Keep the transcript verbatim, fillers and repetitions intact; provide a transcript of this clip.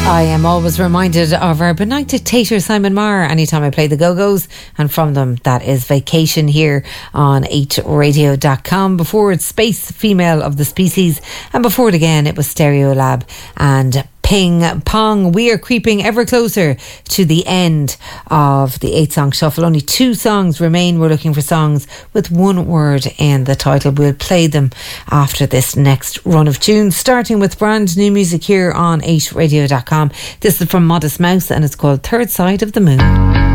I am always reminded of our benign dictator Simon Marr anytime I play the Go-Go's, and from them that is Vacation here on eight radio dot com. Before it's Space, Female of the Species, and before it again it was Stereolab and Ping Pong. We are creeping ever closer to the end of the eight song shuffle. Only two songs remain. We're looking for songs with one word in the title. We'll play them after this next run of tunes, starting with brand new music here on eight radio dot com. This is from Modest Mouse and it's called Third Side of the Moon.